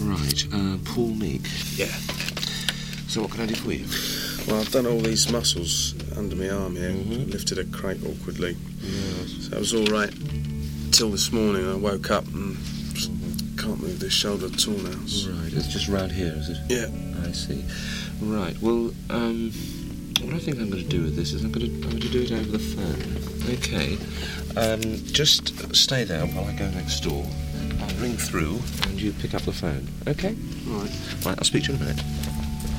Right, Paul Meek. Yeah. So what can I do for you? Well, I've done all these muscles under my arm here. Lifted a crate awkwardly. Yes. So it was all right till this morning. I woke up and just can't move this shoulder at all now. Right, it's just round here, is it? Yeah. I see. Right, well, what I think I'm going to do with this is I'm going to do it over the phone. Okay. Just stay there while I go next door. I'll ring through and you pick up the phone. Okay? All right. Right, I'll speak to you in a minute.